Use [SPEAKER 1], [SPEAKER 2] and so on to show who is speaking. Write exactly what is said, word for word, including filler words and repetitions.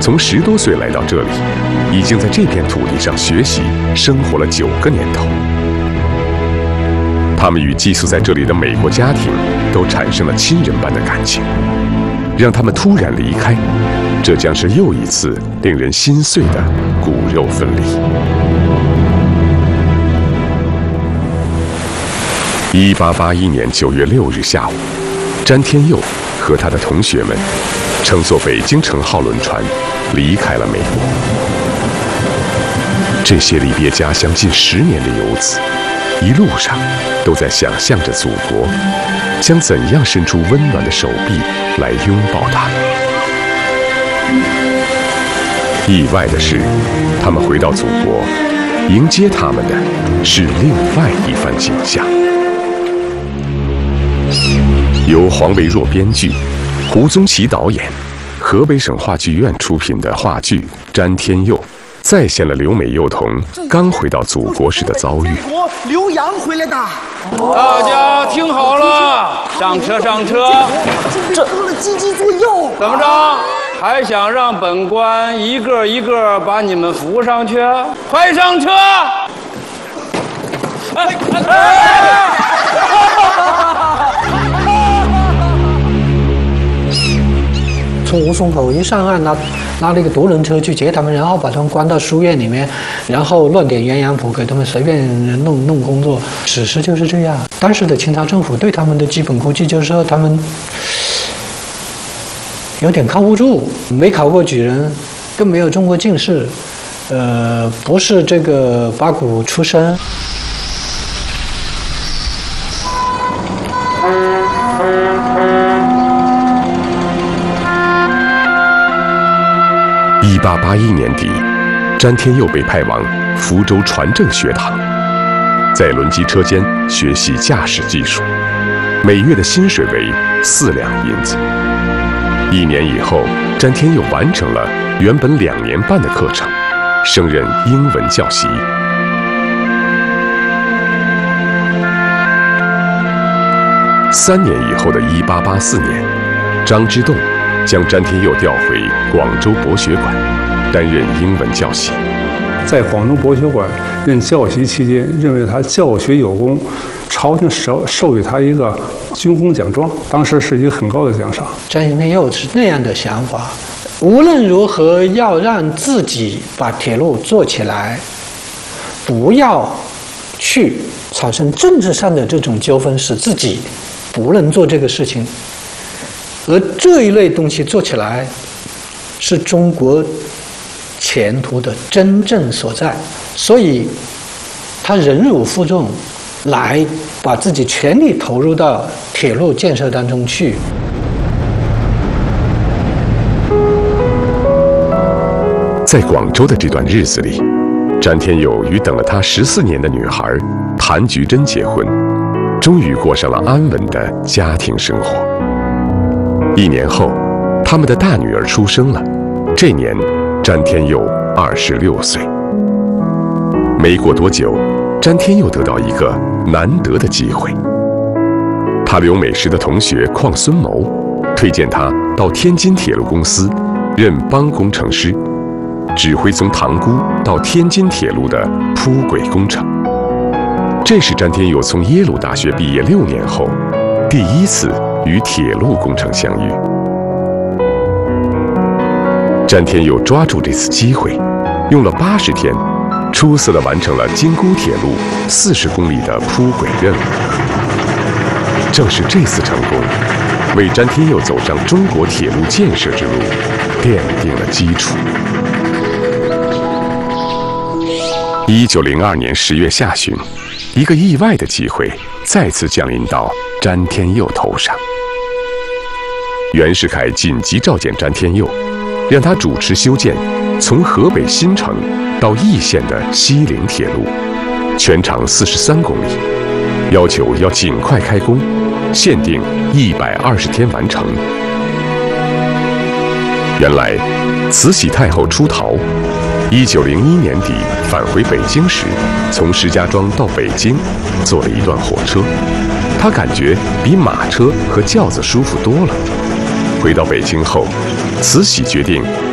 [SPEAKER 1] 从十多岁来到这里，已经在这片土地上学习生活了九个年头。他们与寄宿在这里的美国家庭都产生了亲人般的感情，让他们突然离开，这将是又一次令人心碎的骨肉分离。一八八一年九月六日下午，詹天佑和他的同学们乘坐北京城号轮船离开了美国。这些离别家乡近十年的游子，一路上都在想象着祖国将怎样伸出温暖的手臂来拥抱他们。意外的是，他们回到祖国，迎接他们的是另外一番景象。由黄维若编剧，胡宗奇导演，河北省话剧院出品的话剧《詹天佑》，再现了留美幼童刚回到祖国时的遭遇。
[SPEAKER 2] 留洋回来的，
[SPEAKER 3] 大家听好了，上车上车。
[SPEAKER 2] 这多了唧唧左右。
[SPEAKER 3] 怎么着？还想让本官一个一个把你们扶上去？快上车！哎哎
[SPEAKER 4] 从吴淞口一上岸，拿拿了一个独轮车去接他们，然后把他们关到书院里面，然后乱点鸳鸯谱，给他们随便弄弄工作。史实就是这样。当时的清朝政府对他们的基本估计就是说，他们有点靠不住，没考过举人，更没有中过进士，呃，不是这个八股出身。
[SPEAKER 1] 一八八一年底，詹天佑被派往福州船政学堂，在轮机车间学习驾驶技术，每月的薪水为四两银子。一年以后，詹天佑完成了原本两年半的课程，升任英文教习。三年以后的一八八四年，张之洞将詹天佑调回广州博学馆，担任英文教习。
[SPEAKER 5] 在广东博学馆任教习期间，认为他教学有功，朝廷授授予他一个军功奖状，当时是一个很高的奖赏。
[SPEAKER 4] 詹天佑是那样的想法，无论如何要让自己把铁路做起来，不要去产生政治上的这种纠纷，使自己不能做这个事情。而这一类东西做起来，是中国前途的真正所在，所以他忍辱负重，来把自己全力投入到铁路建设当中去。
[SPEAKER 1] 在广州的这段日子里，詹天佑与等了他十四年的女孩谭菊珍结婚，终于过上了安稳的家庭生活。一年后，他们的大女儿出生了，这年詹天佑二十六岁。没过多久，詹天佑得到一个难得的机会。他留美时的同学邝孙谋推荐他到天津铁路公司任帮工程师，指挥从塘沽到天津铁路的铺轨工程。这是詹天佑从耶鲁大学毕业六年后，第一次与铁路工程相遇。詹天佑抓住这次机会，用了八十天，出色地完成了京沽铁路四十公里的铺轨任务。正是这次成功，为詹天佑走上中国铁路建设之路奠定了基础。一九零二年十月下旬，一个意外的机会再次降临到詹天佑头上。袁世凯紧急召见詹天佑，让他主持修建从河北新城到易县的西陵铁路，全长四十三公里，要求要尽快开工，限定一百二十天完成。原来，慈禧太后出逃，一九零一年底返回北京时，从石家庄到北京坐了一段火车，她感觉比马车和轿子舒服多了。回到北京后，慈禧决定